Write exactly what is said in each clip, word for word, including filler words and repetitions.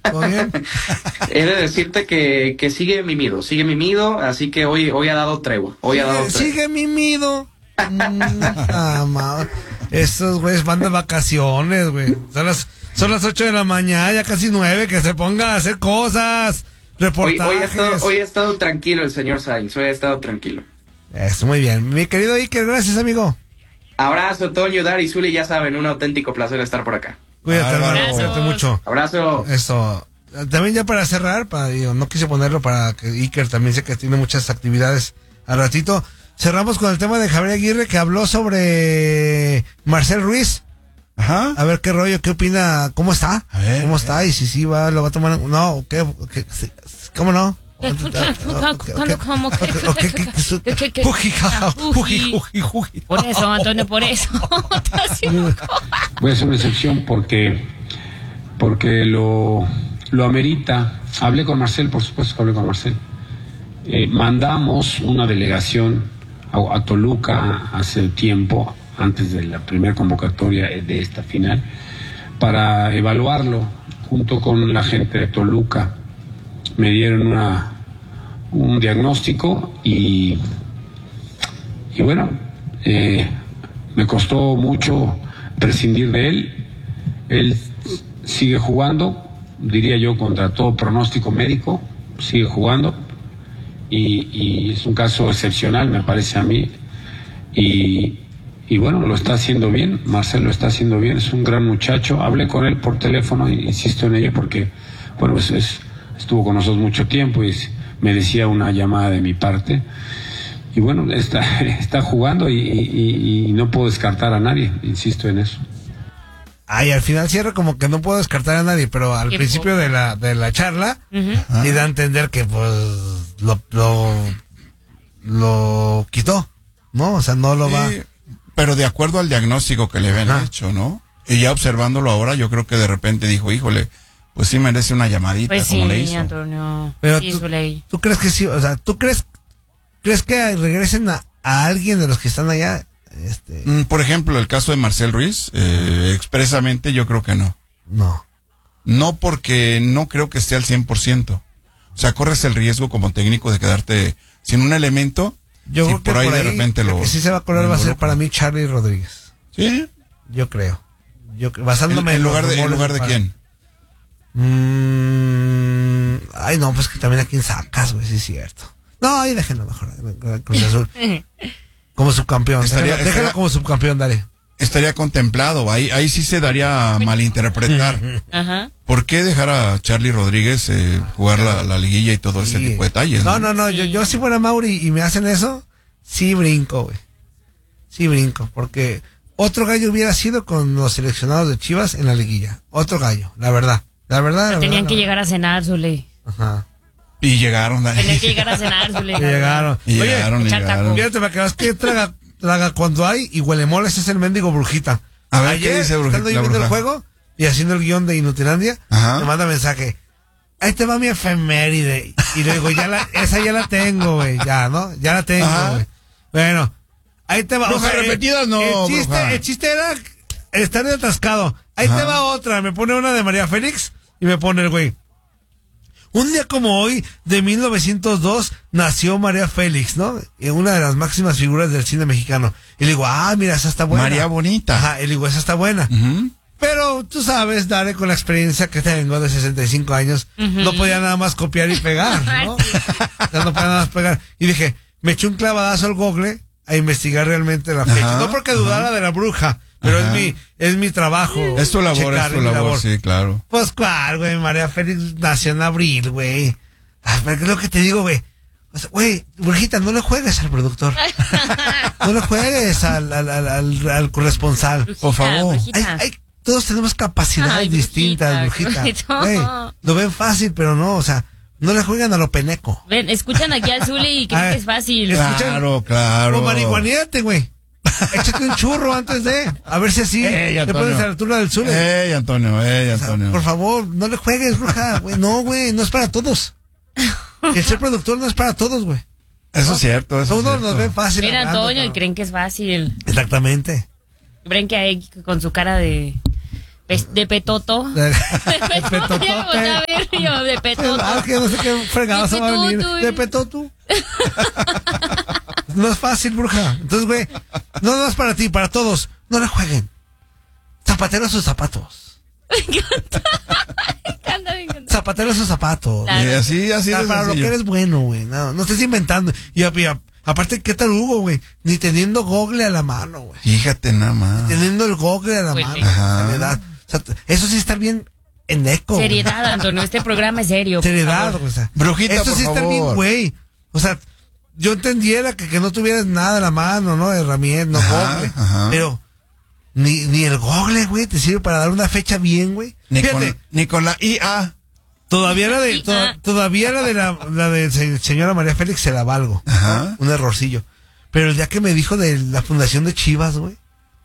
¿Todo bien? He de decirte que, que sigue mimido, sigue mimido, así que hoy, hoy ha dado tregua. Hoy sigue, ha dado tregua. Sigue mimido. Ah, ma, estos güeyes van de vacaciones, güey. Son las, son las ocho de la mañana, ya casi nueve, que se pongan a hacer cosas, reportajes. Hoy, hoy, ha estado, hoy ha estado tranquilo el señor Sainz, hoy ha estado tranquilo. Eso, muy bien. Mi querido Iker, gracias, amigo. Abrazo, Toño, Dar y Zuli, ya saben, un auténtico placer estar por acá. Cuídate, hermano, cuídate mucho. Abrazo. Eso. También ya para cerrar, para, digo, no quise ponerlo para que Iker también sé que tiene muchas actividades al ratito. Cerramos con el tema de Javier Aguirre, que habló sobre Marcel Ruiz. Ajá. A ver qué rollo, qué opina, cómo está, a ver, cómo está, y si sí va, lo va a tomar, no, ¿qué? ¿Qué? ¿Cómo no? Por eso, Antonio, por eso. Voy a hacer una excepción porque porque lo, lo amerita. Hablé con Marcel, por supuesto que hablé con Marcel. Eh, mandamos una delegación a, a Toluca hace tiempo, antes de la primera convocatoria de esta final, para evaluarlo junto con la gente de Toluca. Me dieron una, un diagnóstico y, y bueno, eh, me costó mucho prescindir de él. Él sigue jugando, diría yo, contra todo pronóstico médico, sigue jugando. Y, y es un caso excepcional, me parece a mí, y, y bueno, lo está haciendo bien. Marcel lo está haciendo bien, es un gran muchacho. Hablé con él por teléfono, insisto en ello porque bueno, pues es, estuvo con nosotros mucho tiempo y me decía una llamada de mi parte, y bueno, está, está jugando y, y, y no puedo descartar a nadie, insisto en eso. Ay, al final cierra como que no puedo descartar a nadie, pero al principio de la de la charla uh-huh. y da a entender que pues lo lo, lo quitó, ¿no? O sea, no lo sí, va. Pero de acuerdo al diagnóstico que le habían uh-huh. hecho, ¿no? Y ya observándolo ahora, yo creo que de repente dijo, híjole, pues sí merece una llamadita, pues como sí, le hizo. Antonio. Pero sí, tú, tú crees que sí, o sea, ¿tú crees crees que regresen a, a alguien de los que están allá? Este... Por ejemplo, el caso de Marcel Ruiz, eh, expresamente yo creo que no. No. No, porque no creo que esté al cien por ciento. O sea, corres el riesgo como técnico de quedarte sin un elemento. Yo si creo que por ahí, por ahí de repente lo... que sí se va a colar va a ser para mí Charly Rodríguez. ¿Sí? Yo creo. Yo, basándome ¿En, en, en lugar de, ¿en lugar de para... quién? Mm, ay, no, pues que también a quién sacas, güey, sí es cierto. No, ahí déjenlo mejor. Cruz Azul. Como subcampeón. Estaría, déjalo, déjalo como subcampeón, dale. Estaría contemplado. Ahí, ahí sí se daría a malinterpretar. Ajá. ¿Por qué dejar a Charly Rodríguez eh, jugar la, la liguilla y todo sí. ese tipo de detalles? No, no, no. no. Yo, yo si fuera Mauri y me hacen eso, sí brinco, güey. Sí brinco. Porque otro gallo hubiera sido con los seleccionados de Chivas en la liguilla. Otro gallo, la verdad. La verdad. La tenían verdad, que la llegar verdad. a cenar, Zuli. Ajá. Y llegaron. Tenían que llegar a cenar, Zuli. Y llegaron. Y Oye, llegaron, y llegaron. Fíjate, para que veas que traga, traga cuando hay y huele moles es el mendigo Brujita. A ver, ayer, ¿qué dice Brujita? Estando viendo el juego y haciendo el guión de Inutilandia, Ajá. me manda mensaje. Ahí te va mi efeméride. Y le digo, ya la, esa ya la tengo, güey. Ya, ¿no? Ya la tengo, güey. Bueno, ahí te va. Bruja, o sea, repetidas no, el chiste, bruja. el chiste era estar atascado. Ahí Ajá. te va otra. Me pone una de María Félix y me pone el güey. Un día como hoy, de mil novecientos dos, nació María Félix, ¿no? Una de las máximas figuras del cine mexicano. Y le digo, ah, mira, esa está buena. María Bonita. Ajá, y le digo, esa está buena. Uh-huh. Pero tú sabes, Dale, con la experiencia que tengo de sesenta y cinco años, uh-huh. no podía nada más copiar y pegar, ¿no? O sea, no podía nada más pegar. Y dije, me eché un clavadazo al Google a investigar realmente la fecha. Ajá, no porque dudara ajá. de la bruja, pero es mi, es mi trabajo. Es tu labor, checar, es tu labor, labor, sí, claro. Pues cuál, güey, María Félix nació en abril, güey. Ah, pero es lo que te digo, güey. O sea, güey, Brujita, no le juegues al productor. No le juegues al, al, al, al, al corresponsal. Brujita, por favor. Brujita. Hay, hay, todos tenemos capacidades Ay, distintas, Brujita. Brujita. Güey, lo ven fácil, pero no, o sea, no le juegan a lo peneco. Ven, escuchan aquí al Zuli y creen que es fácil. Claro, claro. O marihuaneate, güey. Échate un churro antes de, a ver si así ey, te pones a la altura del Zuli. Ey, Antonio, ey, Antonio. O sea, por favor, no le juegues, bruja, güey. No, güey, no es para todos. El ser productor no es para todos, güey. Eso ¿no? es cierto, eso todos es cierto. nos ven fácil. Mira, hablando, Antonio, pero... y creen que es fácil. Exactamente. Creen que hay con su cara de Pes- de petoto. De, De petoto. Ya me volteé a ver yo, de petoto. Ah, que no sé qué fregado se va a venir. Petutu. De petotu. No es fácil, bruja. Entonces, güey, no, no es para ti, para todos. No le jueguen. Zapatero a sus zapatos. Me encanta. Me encanta, me encanta. Zapatero a sus zapatos. Claro. Y así, así Ah, de para lo sencillo. que eres bueno, güey. No, no estés inventando. Y, y, y aparte, ¿qué tal Hugo, güey? Ni teniendo Google a la mano, güey. Fíjate nada más. Teniendo el Google a la Pues mano. sí. Ajá. Seriedad. O sea, eso sí estar bien en eco. güey. Seriedad, Antonio. Este programa es serio. por Seriedad, favor. o sea. Brujita, Eso por sí estar bien, favor. güey. O sea, yo entendiera que, que no tuvieras nada a la mano, ¿no? Herramienta, no Ajá, Google. ajá. Pero ni, ni el Google, güey, te sirve para dar una fecha bien, güey. Ni Fíjate, con, ni con la I A. todavía la de, Y- to- ah. todavía la de la, la de se- señora María Félix se la valgo. Ajá. Un errorcillo. Pero el día que me dijo de la fundación de Chivas, güey.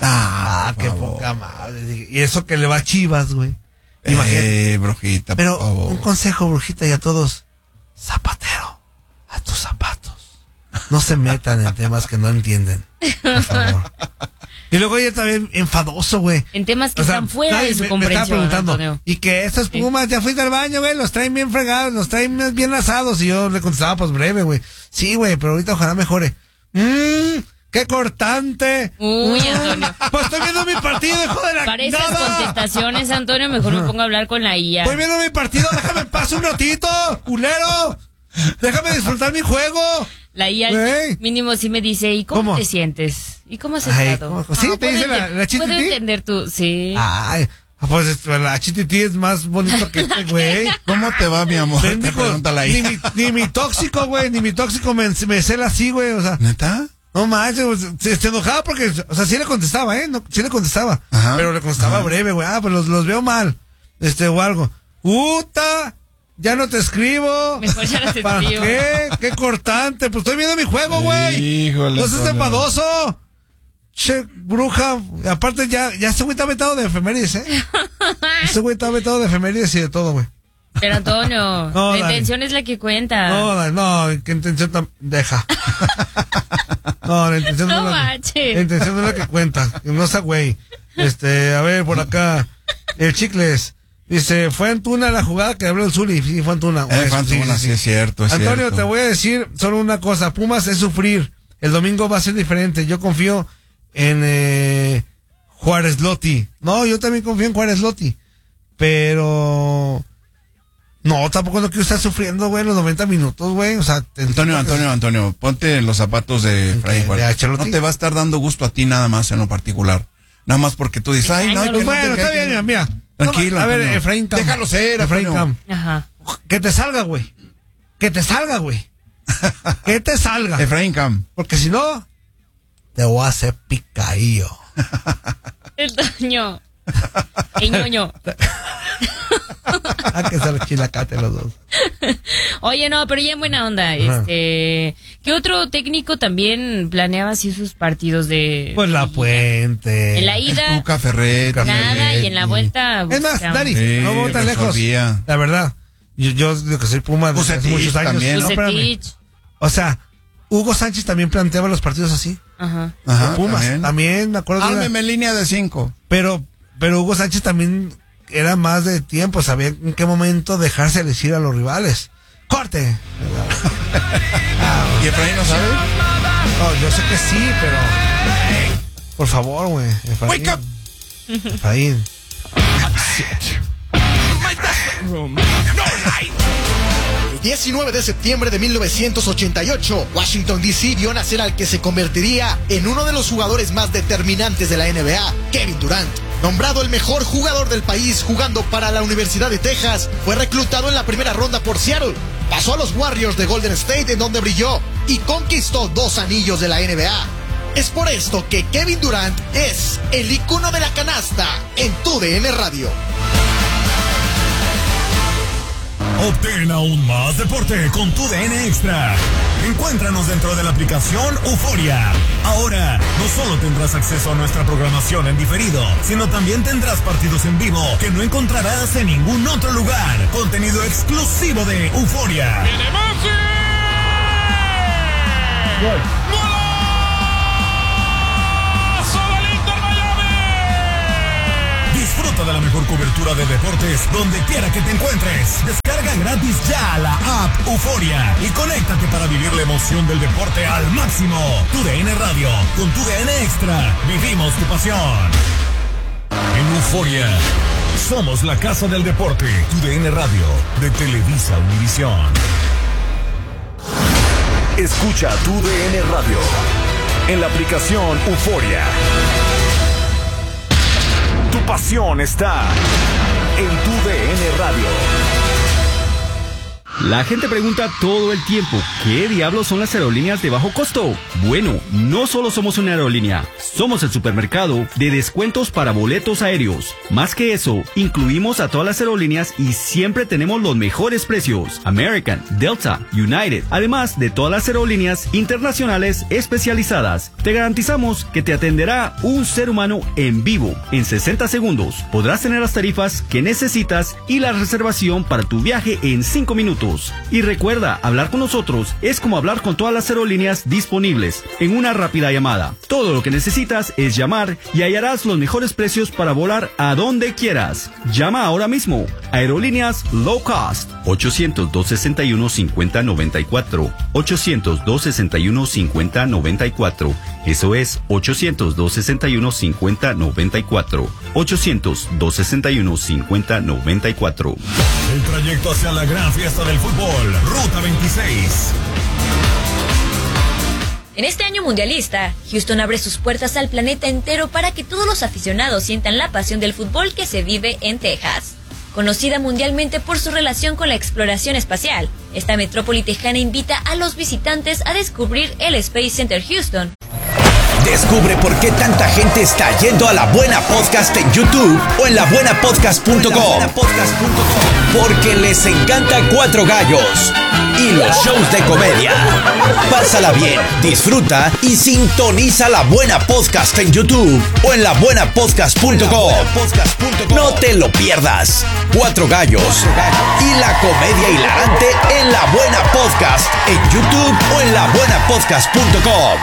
Ah, Ah, por qué favor. poca madre. Dije, y eso que le va a Chivas, güey. Imagínate. Eh, brujita, Pero por favor. un consejo, brujita, y a todos. Zapatero, a tus zapatos. No se metan en temas que no entienden. Por favor. Y luego ella también enfadoso, güey. En temas que O sea, están fuera nadie de su me- me estaba comprensión, preguntando, Antonio. y que estas pumas, ya fuiste al baño, güey, los traen bien fregados, los traen bien asados. Y yo le contestaba, pues breve, güey. Sí, güey, pero ahorita ojalá mejore. Mmm, qué cortante. Uy, Mm, Antonio. Pues estoy viendo mi partido, hijo de la Para esas nada. contestaciones, Antonio, mejor me pongo a hablar con la I A. Estoy viendo mi partido, déjame en paz un ratito, culero. Déjame disfrutar mi juego. La I A Güey. mínimo sí me dice, ¿y cómo, ¿Cómo? te sientes? ¿Y cómo has Ay, estado? ¿cómo? ¿Sí? ¿Te puedo dice la- ente- la chititi? Puedo entender tú, sí. Ay, pues esto, la chititi es más bonito que este, güey. ¿Cómo te va, mi amor? Te Bendigo, pregunta la ni, I A. mi, ni mi tóxico, güey, ni mi tóxico me, me cela así, güey, o sea, ¿Neta? no manches, pues, se, se enojaba porque, o sea, sí le contestaba, ¿eh? No, sí le contestaba, Ajá, pero le contestaba ajá. breve, güey, ah, pues los, los veo mal, este, o algo. ¡Uta! Ya no te escribo. Mejor ya no te ¿Para escribo. qué? ¡Qué cortante! Pues estoy viendo mi juego, güey. Híjole, No seas Antonio. enfadoso. Che, bruja. Aparte, ya, ya ese güey está vetado de efemérides, ¿eh? Ese güey está vetado de efemérides y de todo, güey. Pero Antonio, No, la Dani. intención es la que cuenta. No, Dani, no, qué intención tan. Deja. No, la intención no, No es la, manches. la intención no es la que cuenta. No sea güey. Este, a ver, por acá. El Chicles. Dice, fue Antuna la jugada que habló el Zuli. Sí, fue Antuna. Eh, Eso, Fantuna, sí, es cierto, es Antonio, cierto. te voy a decir solo una cosa. Pumas es sufrir. El domingo va a ser diferente. Yo confío en eh, Juárez Lotti. No, yo también confío en Juárez Lotti. Pero... No, tampoco no quiero estar sufriendo, güey, los noventa minutos, güey. O sea... te- Antonio, Antonio, Antonio, ponte en los zapatos de Fray de Juárez. Ancelotti. No te va a estar dando gusto a ti nada más en lo particular. Nada más porque tú dices, ay, no, Ay, que no, no Bueno, te- está bien, mira, mira. Tranquilo, A ver, Antonio. Efraín Cam. Déjalo ser, Efraín Antonio. Cam. Ajá. Que te salga, güey. Que te salga, güey. Que te salga. Efraín Cam. Porque si no, te voy a hacer picadillo. El Toño. El ñoño. Ah, que se los chilacate los dos. Oye, no, pero ya en buena onda. Este, ¿qué otro técnico también planeaba así sus partidos de... Pues la puente. En la ida, Tuca Ferretti. nada, y en la vuelta... Es más, buscamos. Dani, Sí, no voy tan lejos. resolvía. La verdad. Yo, yo digo que soy Puma desde hace Bucetich muchos años. también, No, espérame. Bucetich. O sea, Hugo Sánchez también planteaba los partidos así. Ajá. Ajá, De Pumas. También. también. me acuerdo de una- Álmeme línea de cinco. Pero, pero Hugo Sánchez también era más de tiempo, sabía en qué momento dejarse elegir a los rivales. ¡Corte! ¿Y Efraín no sabe? No, yo sé que sí, pero... Por favor, güey. Efraín. Wake up. Efraín. El diecinueve de septiembre de mil novecientos ochenta y ocho, Washington D C vio nacer al que se convertiría en uno de los jugadores más determinantes de la N B A, Kevin Durant. Nombrado el mejor jugador del país jugando para la Universidad de Texas, fue reclutado en la primera ronda por Seattle. Pasó a los Warriors de Golden State, en donde brilló y conquistó dos anillos de la N B A. Es por esto que Kevin Durant es el icono de la canasta en tu D N Radio. Obtén aún más deporte con tu D N Extra. Encuéntranos dentro de la aplicación Euforia. Ahora, no solo tendrás acceso a nuestra programación en diferido, sino también tendrás partidos en vivo que no encontrarás en ningún otro lugar. Contenido exclusivo de Euforia. Disfruta de la mejor cobertura de deportes donde quiera que te encuentres. Descarga gratis ya la app Euforia y conéctate para vivir la emoción del deporte al máximo. Tu D N Radio, con Tu D N Extra, vivimos tu pasión. En Euforia, somos la casa del deporte. Tu D N Radio, de Televisa Univisión. Escucha Tu D N Radio en la aplicación Euforia. Tu pasión está en Tu D N Radio. La gente pregunta todo el tiempo, ¿qué diablos son las aerolíneas de bajo costo? Bueno, no solo somos una aerolínea, somos el supermercado de descuentos para boletos aéreos. Más que eso, incluimos a todas las aerolíneas y siempre tenemos los mejores precios. American, Delta, United, además de todas las aerolíneas internacionales especializadas. Te garantizamos que te atenderá un ser humano en vivo. En sesenta segundos podrás tener las tarifas que necesitas y la reservación para tu viaje en cinco minutos. Y recuerda, hablar con nosotros es como hablar con todas las aerolíneas disponibles en una rápida llamada. Todo lo que necesitas es llamar y hallarás los mejores precios para volar a donde quieras. Llama ahora mismo. Aerolíneas Low Cost. ochocientos, dos sesenta y uno, cincuenta noventa y cuatro. ochocientos, dos sesenta y uno, cincuenta noventa y cuatro. Eso es ochocientos, dos sesenta y uno, cincuenta noventa y cuatro. ochocientos, dos sesenta y uno, cincuenta noventa y cuatro. El trayecto hacia la gran fiesta del fútbol, Ruta veintiséis. En este año mundialista, Houston abre sus puertas al planeta entero para que todos los aficionados sientan la pasión del fútbol que se vive en Texas. Conocida mundialmente por su relación con la exploración espacial, esta metrópoli tejana invita a los visitantes a descubrir el Space Center Houston. Descubre por qué tanta gente está yendo a La Buena Podcast en YouTube o en la buena podcast punto com. Porque les encanta Cuatro Gallos y los shows de comedia. Pásala bien, disfruta y sintoniza La Buena Podcast en YouTube o en la buena podcast punto com. No te lo pierdas. Cuatro Gallos y la comedia hilarante en La Buena Podcast en YouTube o en la buena podcast punto com.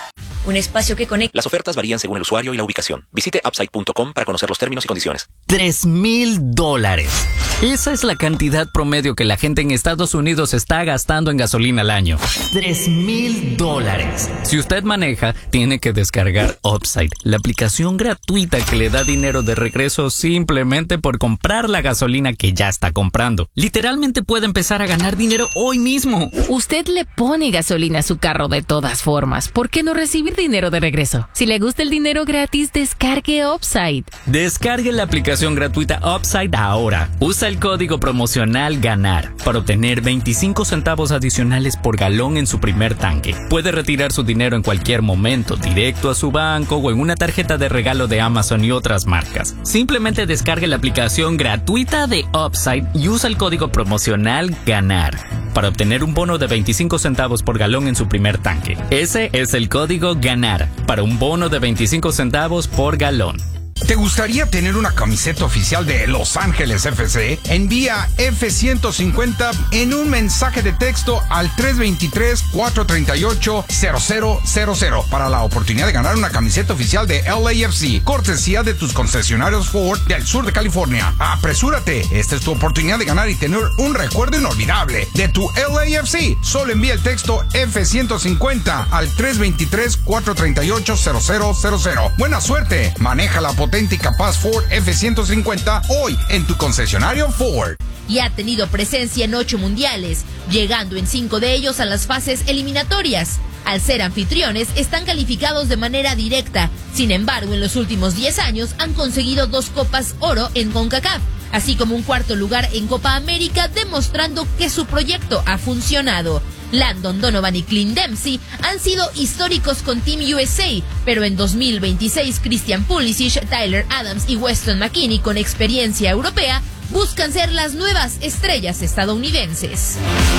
Un espacio que conecta. Las ofertas varían según el usuario y la ubicación. Visite upside punto com para conocer los términos y condiciones. Tres mil dólares. Esa es la cantidad promedio que la gente en Estados Unidos está gastando en gasolina al año. Tres mil dólares. Si usted maneja, tiene que descargar Upside, la aplicación gratuita que le da dinero de regreso simplemente por comprar la gasolina que ya está comprando. Literalmente puede empezar a ganar dinero hoy mismo. Usted le pone gasolina a su carro de todas formas. ¿Por qué no recibir dinero de regreso? Si le gusta el dinero gratis, descargue Upside. Descargue la aplicación gratuita Upside ahora. Usa el código promocional GANAR para obtener veinticinco centavos adicionales por galón en su primer tanque. Puede retirar su dinero en cualquier momento, directo a su banco o en una tarjeta de regalo de Amazon y otras marcas. Simplemente descargue la aplicación gratuita de Upside y usa el código promocional GANAR para obtener un bono de veinticinco centavos por galón en su primer tanque. Ese es el código GANAR para un bono de veinticinco centavos por galón. ¿Te gustaría tener una camiseta oficial de Los Ángeles F C? Envía F ciento cincuenta en un mensaje de texto al tres dos tres, cuatro tres ocho, cero cero cero cero para la oportunidad de ganar una camiseta oficial de L A F C, cortesía de tus concesionarios Ford del sur de California. ¡Apresúrate! Esta es tu oportunidad de ganar y tener un recuerdo inolvidable de tu L A F C. Solo envía el texto F ciento cincuenta al tres dos tres, cuatro tres ocho, cero cero cero cero. ¡Buena suerte! Maneja la potente y capaz Ford F ciento cincuenta hoy en tu concesionario Ford. Y ha tenido presencia en ocho mundiales, llegando en cinco de ellos a las fases eliminatorias. Al ser anfitriones, están calificados de manera directa. Sin embargo, en los últimos diez años han conseguido dos Copas Oro en CONCACAF, así como un cuarto lugar en Copa América, demostrando que su proyecto ha funcionado. Landon Donovan y Clint Dempsey han sido históricos con Team U S A, pero en dos mil veintiséis Christian Pulisic, Tyler Adams y Weston McKennie, con experiencia europea, buscan ser las nuevas estrellas estadounidenses.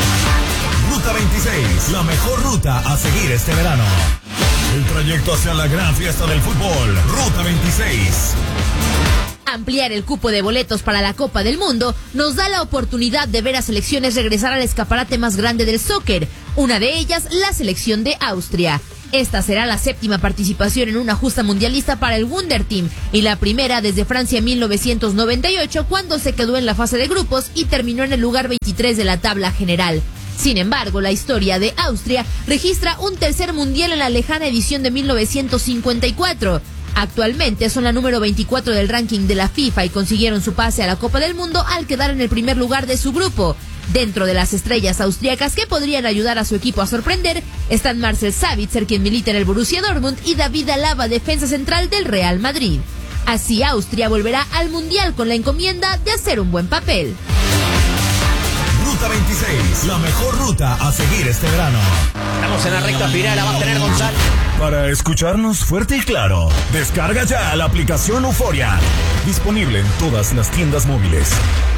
Ruta veintiséis, la mejor ruta a seguir este verano. El trayecto hacia la gran fiesta del fútbol, Ruta veintiséis. Ampliar el cupo de boletos para la Copa del Mundo nos da la oportunidad de ver a selecciones regresar al escaparate más grande del soccer, una de ellas la selección de Austria. Esta será la séptima participación en una justa mundialista para el Wunder Team y la primera desde Francia en mil novecientos noventa y ocho, cuando se quedó en la fase de grupos y terminó en el lugar veintitrés de la tabla general. Sin embargo, la historia de Austria registra un tercer mundial en la lejana edición de mil novecientos cincuenta y cuatro. Actualmente son la número veinticuatro del ranking de la FIFA y consiguieron su pase a la Copa del Mundo al quedar en el primer lugar de su grupo. Dentro de las estrellas austriacas que podrían ayudar a su equipo a sorprender están Marcel Sabitzer, quien milita en el Borussia Dortmund, y David Alaba, defensa central del Real Madrid. Así Austria volverá al Mundial con la encomienda de hacer un buen papel. Ruta veintiséis, la mejor ruta a seguir este verano. Estamos en la recta final, la va a tener Gonzalo. Para escucharnos fuerte y claro, descarga ya la aplicación Euforia. Disponible en todas las tiendas móviles.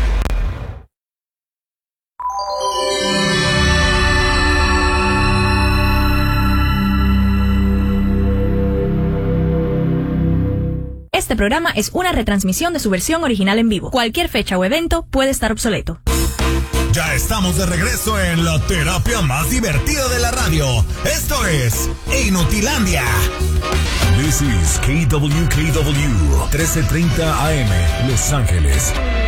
Este programa es una retransmisión de su versión original en vivo. Cualquier fecha o evento puede estar obsoleto. Ya estamos de regreso en la terapia más divertida de la radio. Esto es Inutilandia. This is K W K W trece treinta A M, Los Ángeles.